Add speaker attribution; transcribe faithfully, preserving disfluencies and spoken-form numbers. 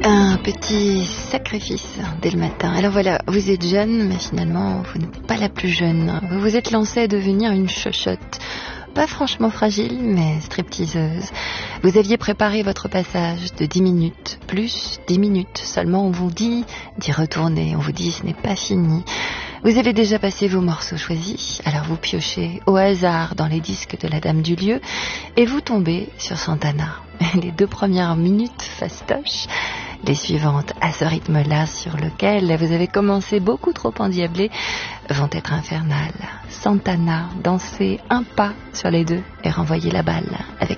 Speaker 1: Un petit sacrifice dès le matin. Alors voilà, vous êtes jeune, mais finalement, vous n'êtes pas la plus jeune. Vous vous êtes lancée à devenir une chochotte. Pas franchement fragile, mais stripteaseuse. Vous aviez préparé votre passage de dix minutes, plus dix minutes. Seulement, on vous dit d'y retourner. On vous dit ce n'est pas fini. Vous avez déjà passé vos morceaux choisis, alors vous piochez au hasard dans les disques de la dame du lieu et vous tombez sur Santana. Les deux premières minutes fastoches, les suivantes à ce rythme-là sur lequel vous avez commencé beaucoup trop endiablé vont être infernales. Santana, dansez un pas sur les deux et renvoyez la balle avec